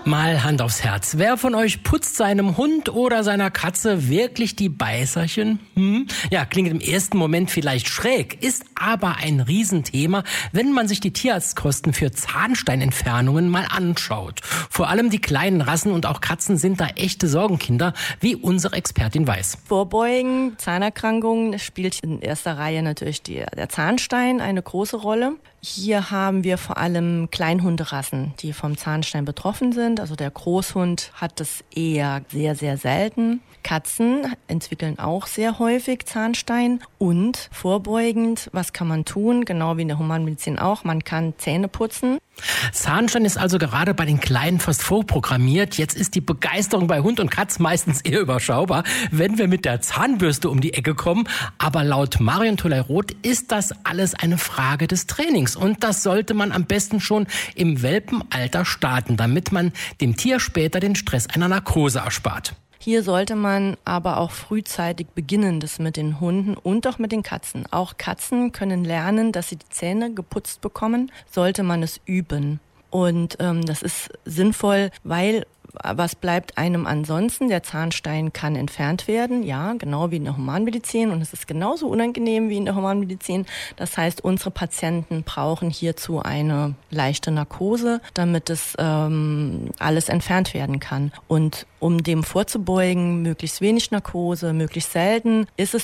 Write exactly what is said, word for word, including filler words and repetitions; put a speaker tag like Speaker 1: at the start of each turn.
Speaker 1: Mal Hand aufs Herz. Wer von euch putzt seinem Hund oder seiner Katze wirklich die Beißerchen? Hm? Ja, klingt im ersten Moment vielleicht schräg, ist aber ein Riesenthema, wenn man sich die Tierarztkosten für Zahnsteinentfernungen mal anschaut. Vor allem die kleinen Rassen und auch Katzen sind da echte Sorgenkinder, wie unsere Expertin weiß.
Speaker 2: Vorbeugen, Zahnerkrankungen spielt in erster Reihe natürlich die, der Zahnstein eine große Rolle. Hier haben wir vor allem Kleinhunderassen, die vom Zahnstein betroffen sind. Also der Großhund hat es eher sehr, sehr selten. Katzen entwickeln auch sehr häufig Zahnstein. Und vorbeugend, was kann man tun? Genau wie in der Humanmedizin auch, man kann Zähne putzen.
Speaker 1: Zahnstein ist also gerade bei den Kleinen fast vorprogrammiert. Jetzt ist die Begeisterung bei Hund und Katz meistens eher überschaubar, wenn wir mit der Zahnbürste um die Ecke kommen. Aber laut Marion Toley-Roth ist das alles eine Frage des Trainings. Und das sollte man am besten schon im Welpenalter starten, damit man dem Tier später den Stress einer Narkose erspart.
Speaker 2: Hier sollte man aber auch frühzeitig beginnen, das mit den Hunden und auch mit den Katzen. Auch Katzen können lernen, dass sie die Zähne geputzt bekommen, sollte man es üben. Und ähm, das ist sinnvoll, weil was bleibt einem ansonsten? Der Zahnstein kann entfernt werden, ja, genau wie in der Humanmedizin. Und es ist genauso unangenehm wie in der Humanmedizin. Das heißt, unsere Patienten brauchen hierzu eine leichte Narkose, damit es ähm, alles entfernt werden kann. Und um dem vorzubeugen, möglichst wenig Narkose, möglichst selten, ist es